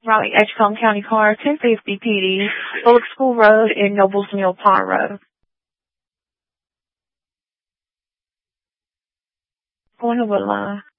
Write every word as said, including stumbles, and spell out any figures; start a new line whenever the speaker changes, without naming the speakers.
Raleigh Edgecombe County Car, ten fifty P D, Bullock School Road and Nobles Mill Pond Road. Going to Woodline.